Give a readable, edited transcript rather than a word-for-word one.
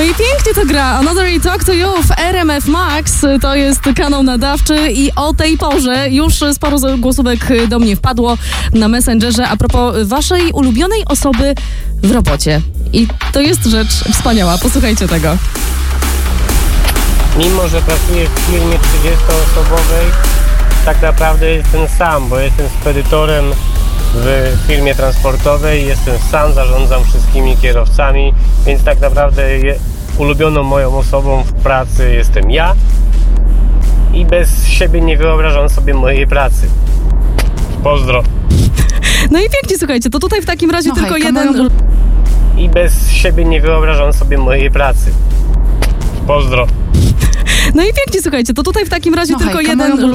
No i pięknie to gra. Another Talk to You w RMF Max. To jest kanał nadawczy i o tej porze już sporo głosówek do mnie wpadło na Messengerze a propos waszej ulubionej osoby w robocie. I to jest rzecz wspaniała. Posłuchajcie tego. Mimo że pracuję w firmie 30-osobowej, tak naprawdę jestem sam, bo jestem spedytorem w firmie transportowej, jestem sam, zarządzam wszystkimi kierowcami, więc tak naprawdę ulubioną moją osobą w pracy jestem ja i bez siebie nie wyobrażam sobie mojej pracy. Pozdro. No i pięknie, słuchajcie, to tutaj w takim razie tylko jeden... I bez siebie nie wyobrażam sobie mojej pracy. Pozdro. No i pięknie, słuchajcie, to tutaj w takim razie tylko jeden...